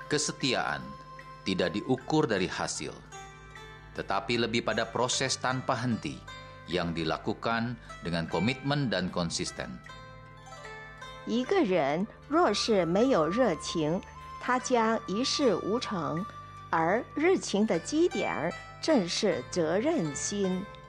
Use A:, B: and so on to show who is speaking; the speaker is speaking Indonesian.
A: Kesetiaan tidak diukur dari hasil, tetapi lebih pada proses tanpa henti yang dilakukan dengan komitmen dan konsisten.
B: 一个人若是没有热情，他将一事无成，而热情的基点正是责任心。